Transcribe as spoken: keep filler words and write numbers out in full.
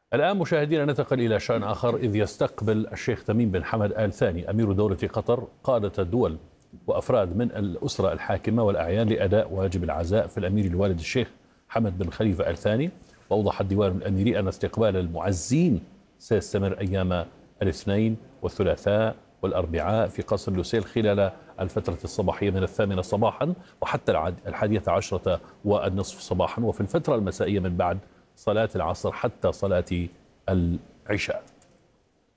الآن مشاهدينا ننتقل إلى شأن آخر، إذ يستقبل الشيخ تميم بن حمد آل ثاني أمير دولة قطر قادة الدول وأفراد من الأسرة الحاكمة والأعيان لأداء واجب العزاء في الأمير الوالد الشيخ حمد بن خليفة آل ثاني. وأوضح الديوان الأميري أن استقبال المعزين سيستمر أيام الاثنين والثلاثاء والأربعاء في قصر لوسيل خلال الفترة الصباحية من الثامنة صباحا وحتى الحادية عشرة والنصف صباحا، وفي الفترة المسائية من بعد صلاة العصر حتى صلاة العشاء.